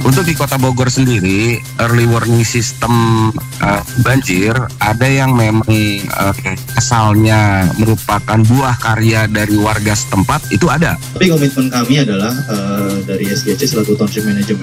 Untuk di Kota Bogor sendiri, early warning system banjir ada yang memang asalnya merupakan buah karya dari warga setempat, itu ada. Tapi komitmen kami adalah dari SGC selaku Township Management